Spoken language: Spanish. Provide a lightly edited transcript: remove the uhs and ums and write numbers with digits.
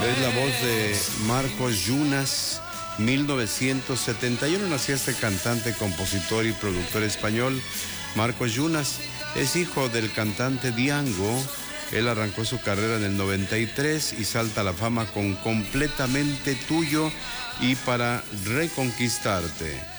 Es la voz de Marcos Yunas. 1971 nació este cantante, compositor y productor español. Marcos Yunas es hijo del cantante Diango. Él arrancó su carrera en el 93 y salta a la fama con Completamente Tuyo y Para Reconquistarte.